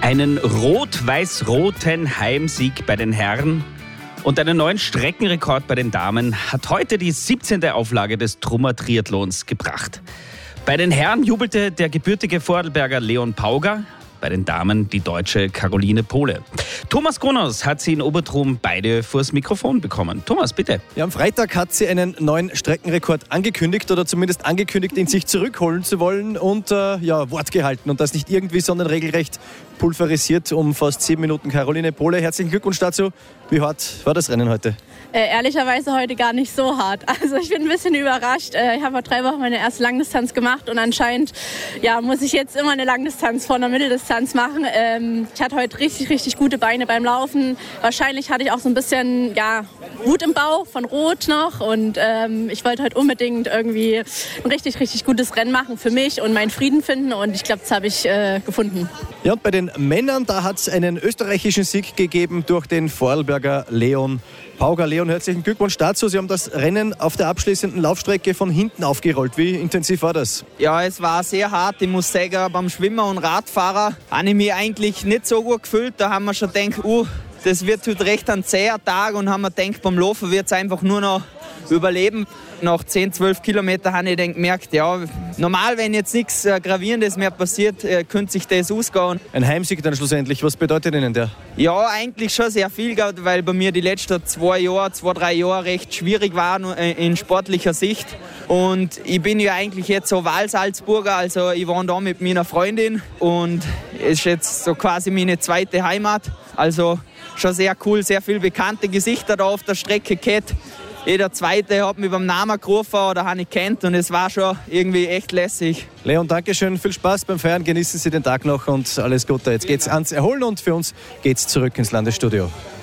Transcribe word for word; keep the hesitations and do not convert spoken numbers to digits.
Einen rot-weiß-roten Heimsieg bei den Herren und einen neuen Streckenrekord bei den Damen hat heute die siebzehnte Auflage des Trummer Triathlons gebracht. Bei den Herren jubelte der gebürtige Vorarlberger Leon Pauger, bei den Damen die Deutsche Caroline Pohle. Thomas Kronos hat sie in Obertrum beide vors Mikrofon bekommen. Thomas, bitte. Ja, am Freitag hat sie einen neuen Streckenrekord angekündigt oder zumindest angekündigt, ihn sich zurückholen zu wollen und äh, ja, Wort gehalten. Und das nicht irgendwie, sondern regelrecht pulverisiert um fast sieben Minuten. Caroline Pohle, herzlichen Glückwunsch dazu. Wie hart war das Rennen heute? Äh, ehrlicherweise heute gar nicht so hart. Also ich bin ein bisschen überrascht. Äh, ich habe vor drei Wochen meine erste Langdistanz gemacht und anscheinend ja, muss ich jetzt immer eine Langdistanz vor einer Mitteldistanz machen. Ähm, ich hatte heute richtig, richtig gute Beine beim Laufen. Wahrscheinlich hatte ich auch so ein bisschen ja, Wut im Bauch von Rot noch und ähm, ich wollte heute unbedingt irgendwie ein richtig, richtig gutes Rennen machen für mich und meinen Frieden finden und ich glaube, das habe ich äh, gefunden. Ja, und bei den Männern, da hat es einen österreichischen Sieg gegeben durch den Vorarlberger Leon Pauger. Leon, herzlichen Glückwunsch dazu. Sie haben das Rennen auf der abschließenden Laufstrecke von hinten aufgerollt. Wie intensiv war das? Ja, es war sehr hart. Ich muss sagen, beim Schwimmer und Radfahrer habe ich mich eigentlich nicht so gut gefühlt. Da haben wir schon gedacht, uh, das wird heute recht ein zäher Tag und haben wir gedacht, beim Laufen wird es einfach nur noch überleben. Nach zehn, zwölf Kilometern habe ich dann gemerkt, ja, normal, wenn jetzt nichts äh, Gravierendes mehr passiert, äh, könnte sich das ausgehen. Ein Heimsieg dann schlussendlich, was bedeutet Ihnen der? Ja, eigentlich schon sehr viel, weil bei mir die letzten zwei Jahre, zwei, drei Jahre recht schwierig waren in sportlicher Sicht. Und ich bin ja eigentlich jetzt so Wahlsalzburger, also ich war da mit meiner Freundin und es ist jetzt so quasi meine zweite Heimat. Also schon sehr cool, sehr viele bekannte Gesichter da auf der Strecke gehabt. Jeder Zweite hat mich beim Namen gerufen oder habe ich kennt und es war schon irgendwie echt lässig. Leon, danke schön, viel Spaß beim Feiern, genießen Sie den Tag noch und alles Gute. Jetzt geht's ans Erholen und für uns geht's zurück ins Landesstudio.